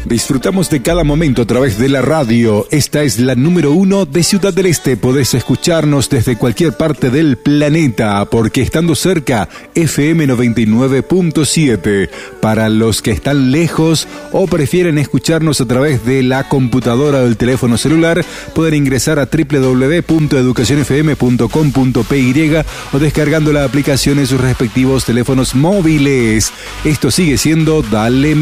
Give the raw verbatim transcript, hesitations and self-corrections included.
Disfrutamos de cada momento a través de la radio. Esta es la número uno de Ciudad del Este. Podés escucharnos desde cualquier parte del planeta, porque estando cerca, F M noventa y nueve punto siete. Para los que están lejos o prefieren escucharnos a través de la computadora o el teléfono celular, pueden ingresar a doble u doble u doble u punto educación f m punto com punto p y o descargando la aplicación en sus respectivos teléfonos móviles. Esto sigue siendo Dale